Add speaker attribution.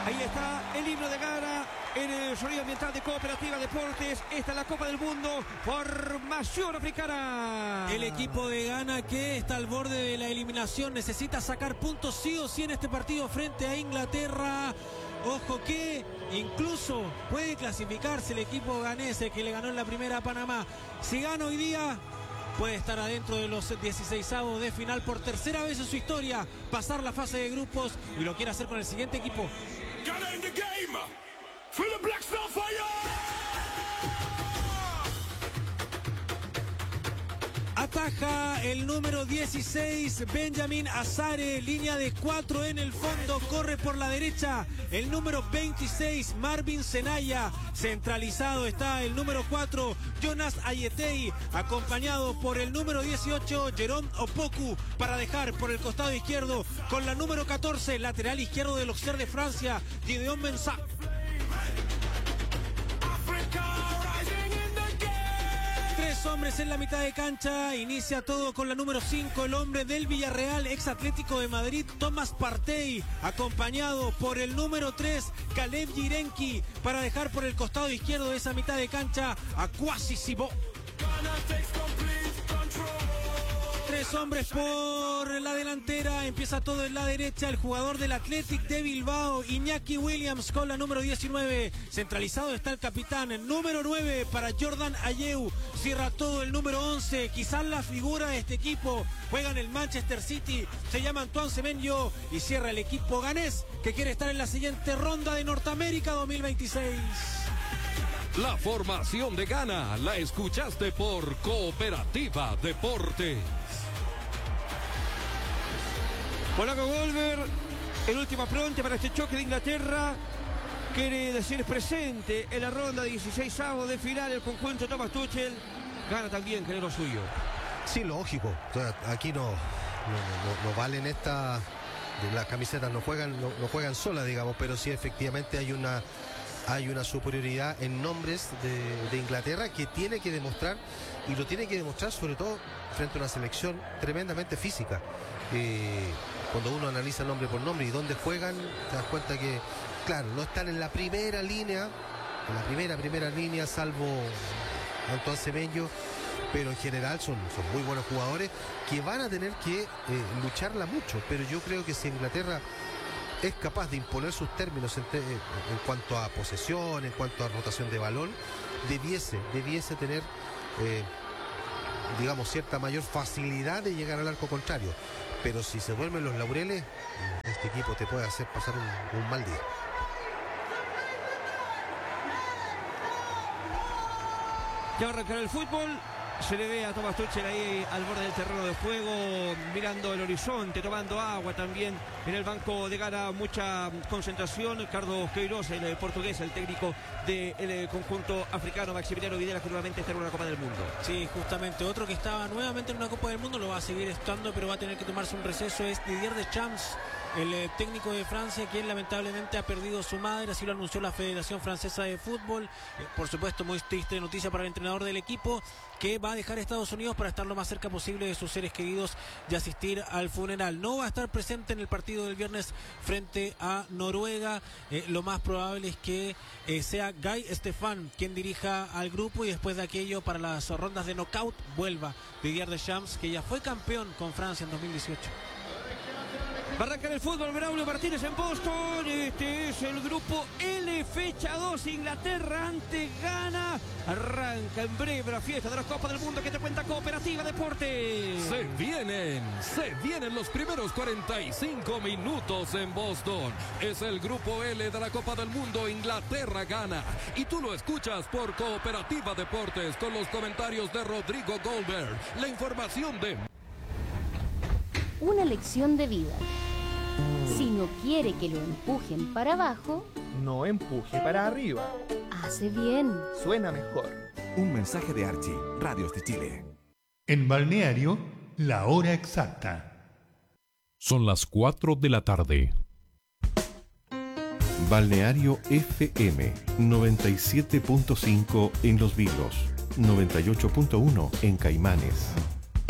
Speaker 1: Ahí está el himno de Ghana en el sonido ambiental de Cooperativa Deportes. Esta es la Copa del Mundo, formación africana.
Speaker 2: El equipo de Ghana, que está al borde de la eliminación, necesita sacar puntos sí o sí en este partido frente a Inglaterra. Ojo que incluso puede clasificarse el equipo ganés, que le ganó en la primera a Panamá. Si gana hoy día, puede estar adentro de los 16avos de final por tercera vez en su historia, pasar la fase de grupos, y lo quiere hacer con el siguiente equipo.
Speaker 3: Ghana in the game. Feel the Black Star fire.
Speaker 2: Ataja el número 16, Benjamin Azare, línea de 4 en el fondo, corre por la derecha el número 26, Marvin Senaya, centralizado está el número 4, Jonas Ayetei, acompañado por el número 18, Jerome Opoku, para dejar por el costado izquierdo con la número 14, lateral izquierdo del Auxerre de Francia, Gideon Mensah. Tres hombres en la mitad de cancha, inicia todo con la número 5, el hombre del Villarreal, ex Atlético de Madrid, Thomas Partey, acompañado por el número 3, Caleb Yirenki, para dejar por el costado izquierdo de esa mitad de cancha a Kwasi Sibo. Tres hombres por la delantera, empieza todo en la derecha, el jugador del Athletic de Bilbao, Iñaki Williams, con la número 19, centralizado está el capitán, el número 9 para Jordan Ayew, cierra todo el número 11, quizás la figura de este equipo, juega en el Manchester City, se llama Antoine Semenyo, y cierra el equipo ganés, que quiere estar en la siguiente ronda de Norteamérica 2026.
Speaker 4: La formación de Ghana la escuchaste por Cooperativa Deportes.
Speaker 1: Polaco Goldberg, el último apronte para este choque de Inglaterra. Quiere decir presente en la ronda de 16avos de final el conjunto de Thomas Tuchel. Gana también, que es lo suyo.
Speaker 5: Sí, lógico. O sea, aquí no valen esta. Las camisetas no juegan solas, digamos, pero sí efectivamente hay una superioridad en nombres de Inglaterra que tiene que demostrar, y lo tiene que demostrar sobre todo frente a una selección tremendamente física. Cuando uno analiza nombre por nombre y dónde juegan, te das cuenta que, claro, no están en la primera línea, primera línea, salvo Antoine Semenyo, pero en general son muy buenos jugadores que van a tener que lucharla mucho. Pero yo creo que si Inglaterra es capaz de imponer sus términos en cuanto a posesión, en cuanto a rotación de balón, debiese tener digamos cierta mayor facilidad de llegar al arco contrario. Pero si se duermen los laureles, este equipo te puede hacer pasar un mal día.
Speaker 1: Ya va a arrancar el fútbol. Se le ve a Thomas Tuchel ahí al borde del terreno de juego, mirando el horizonte, tomando agua también. En el banco de Ghana mucha concentración. Carlos Queiroz, el portugués, el técnico del conjunto africano. Maximiliano Videla, que nuevamente está en una Copa del Mundo.
Speaker 2: Sí, justamente, otro que estaba nuevamente en una Copa del Mundo, lo va a seguir estando, pero va a tener que tomarse un receso, es Didier Deschamps, el técnico de Francia, quien lamentablemente ha perdido su madre, así lo anunció la Federación Francesa de Fútbol. Por supuesto, muy triste noticia para el entrenador del equipo, que va a dejar Estados Unidos para estar lo más cerca posible de sus seres queridos y asistir al funeral. No va a estar presente en el partido del viernes frente a Noruega. Lo más probable es que sea Guy Stefan quien dirija al grupo, y después de aquello, para las rondas de knockout, vuelva Didier Deschamps, que ya fue campeón con Francia en 2018.
Speaker 1: Va a arrancar el fútbol, Braulio Martínez en Boston. Este es el grupo L, fecha 2, Inglaterra ante Ghana. Arranca en breve la fiesta de la Copa del Mundo que te cuenta Cooperativa Deportes.
Speaker 4: Se vienen los primeros 45 minutos en Boston. Es el grupo L de la Copa del Mundo, Inglaterra-Ghana. Y tú lo escuchas por Cooperativa Deportes, con los comentarios de Rodrigo Goldberg. La información de...
Speaker 6: Una lección de vida. Si no quiere que lo empujen para abajo,
Speaker 7: no empuje para arriba.
Speaker 6: Hace bien.
Speaker 7: Suena mejor.
Speaker 8: Un mensaje de Archie, Radios de Chile.
Speaker 9: En Balneario, la hora exacta.
Speaker 10: Son las 4 de la tarde.
Speaker 11: Balneario FM 97.5 en Los Vilos, 98.1 en Caimanes.